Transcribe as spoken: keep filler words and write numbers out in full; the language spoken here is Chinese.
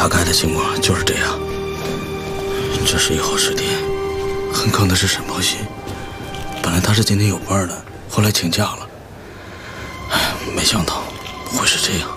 大概的情况就是这样。这是一号尸体，很坑的是沈鹏熙。本来他是今天有班的，后来请假了。哎，没想到会是这样。